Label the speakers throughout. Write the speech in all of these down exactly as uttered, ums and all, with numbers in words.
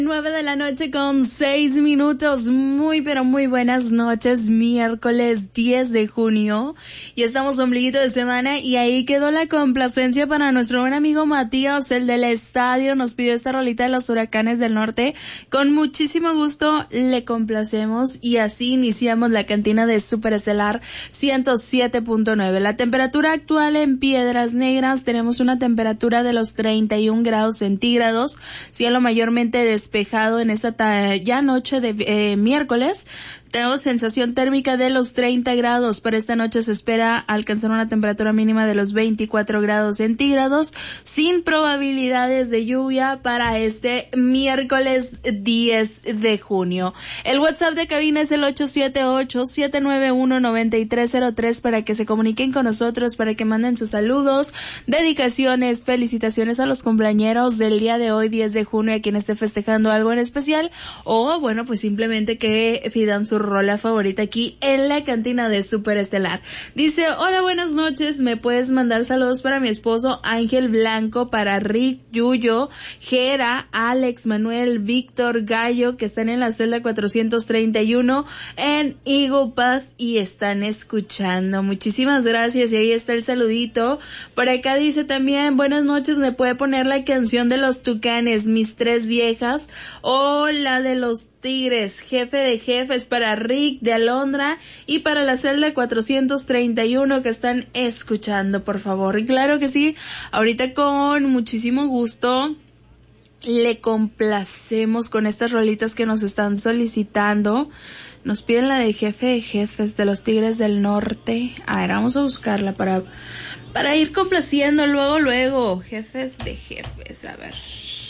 Speaker 1: Nueve de la noche con seis minutos. Muy pero muy buenas noches. Miércoles diez de junio y estamos ombliguito de semana y ahí quedó la complacencia para nuestro buen amigo Matías, el del estadio. Nos pidió esta rolita de los Huracanes del Norte. Con muchísimo gusto le complacemos y así iniciamos la cantina de Superestelar ciento siete punto nueve. La temperatura actual en Piedras Negras, tenemos una temperatura de los treinta y un grados centígrados, cielo mayormente despejado despejado en esta ta- ya noche de eh, miércoles. Tenemos sensación térmica de los treinta grados. Para esta noche se espera alcanzar una temperatura mínima de los veinticuatro grados centígrados, sin probabilidades de lluvia para este miércoles diez de junio. El WhatsApp de cabina es el ocho siete ocho, siete nueve uno, nueve tres cero tres para que se comuniquen con nosotros, para que manden sus saludos, dedicaciones, felicitaciones a los cumpleañeros del día de hoy, diez de junio, a quien esté festejando algo en especial, o bueno, pues simplemente que pidan su rola favorita aquí en la cantina de Superestelar. Dice, hola, buenas noches, me puedes mandar saludos para mi esposo Ángel Blanco, para Rick, Yuyo, Jera, Alex, Manuel, Víctor, Gallo, que están en la celda cuatrocientos treinta y uno en Eagle Pass y están escuchando. Muchísimas gracias y ahí está el saludito. Por acá dice también, buenas noches, me puede poner la canción de los Tucanes, Mis Tres Viejas, o la de los Tigres, Jefe de Jefes, para Rick de Alondra y para la celda cuatrocientos treinta y uno que están escuchando, por favor. Y claro que sí, ahorita con muchísimo gusto le complacemos con estas rolitas que nos están solicitando. Nos piden la de Jefe de Jefes de los Tigres del Norte. A ver, vamos a buscarla para, para ir complaciendo luego, luego. Jefes de Jefes, a ver.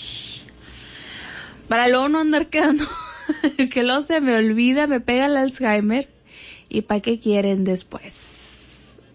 Speaker 1: Para luego no andar quedando... que luego se me olvida, me pega el Alzheimer. ¿Y para qué quieren después?